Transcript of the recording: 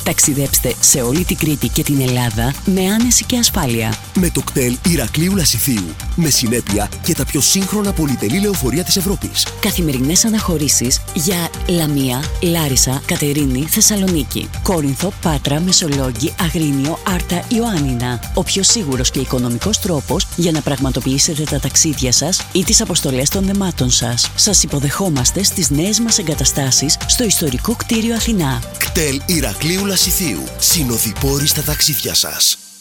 Ταξιδέψτε σε όλη την Κρήτη και την Ελλάδα με άνεση και ασφάλεια. Με το κτέλ Ηρακλείου Λασιθίου. Με συνέπεια και τα πιο σύγχρονα πολυτελή λεωφορεία της Ευρώπης. Καθημερινές αναχωρήσεις για Λαμία, Λάρισα, Κατερίνη, Θεσσαλονίκη, Κόρινθο, Πάτρα, Μεσολόγγι, Αγρίνιο, Άρτα, Ιωάννινα. Ο πιο σίγουρος και οικονομικός τρόπος για να πραγματοποιήσετε τα ταξίδια σας ή τις αποστολές των δεμάτων σας. Σας υποδεχόμαστε στις νέες μας εγκαταστάσεις στο ιστορικό κτίριο Αθηνά. Κτέλ Ηρακλείου Λασιθίου. Συνοδοιπόροι στα ταξίδια σας.